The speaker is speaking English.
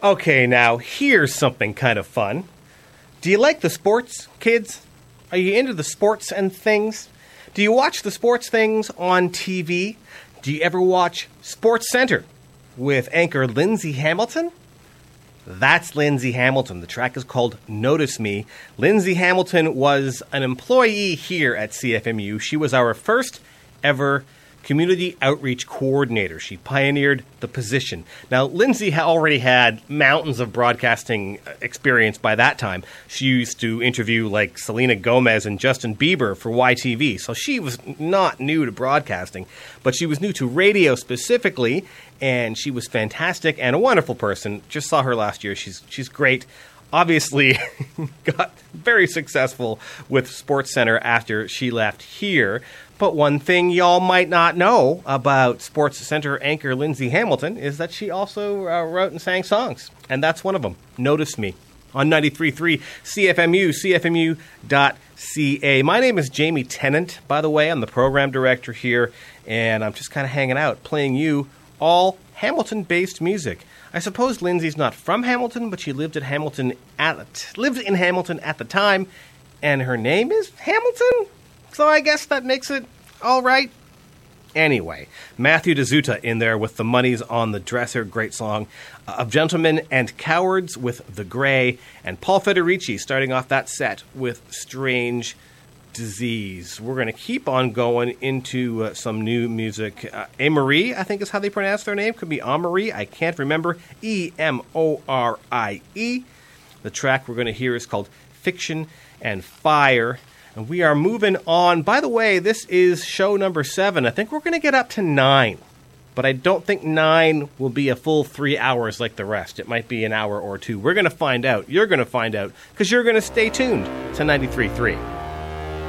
Okay, now here's something kind of fun. Do you like the sports, kids? Are you into the sports and things? Do you watch the sports things on TV? Do you ever watch Sports Center with anchor Lindsay Hamilton? That's Lindsay Hamilton. The track is called Notice Me. Lindsay Hamilton was an employee here at CFMU. She was our first ever community outreach coordinator. She pioneered the position. Now, Lindsay already had mountains of broadcasting experience by that time. She used to interview like Selena Gomez and Justin Bieber for YTV, so she was not new to broadcasting, but she was new to radio specifically, and she was fantastic and a wonderful person. Just saw her last year. She's great. Obviously got very successful with SportsCenter after she left here. But one thing y'all might not know about SportsCenter anchor Lindsay Hamilton is that she also wrote and sang songs. And that's one of them, Notice Me, on 93.3 CFMU, CFMU.ca. My name is Jamie Tennant, by the way. I'm the program director here, and I'm just kind of hanging out, playing you all Hamilton-based music. I suppose Lindsay's not from Hamilton, but she lived in Hamilton at the time, and her name is Hamilton? So I guess that makes it all right. Anyway, Matthew DeZuta in there with The Money's on the Dresser, great song. Of Gentlemen and Cowards with The Grey, and Paul Federici starting off that set with Strange Disease. We're going to keep on going into some new music. Emorie, I think is how they pronounce their name. Could be Amorie. I can't remember. Emorie. The track we're going to hear is called Fiction and Fire. And we are moving on. By the way, this is show number 7. I think we're going to get up to 9. But I don't think 9 will be a full 3 hours like the rest. It might be an hour or 2. We're going to find out. You're going to find out. Because you're going to stay tuned to 93.3.